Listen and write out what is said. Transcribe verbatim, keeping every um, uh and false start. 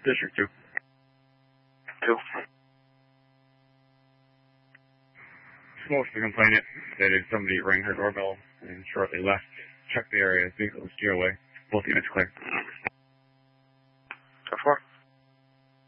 District two. Two. Most of the complainant stated somebody rang her doorbell and shortly left. Check the area. Vehicle was steer away. Both units clear. ten four.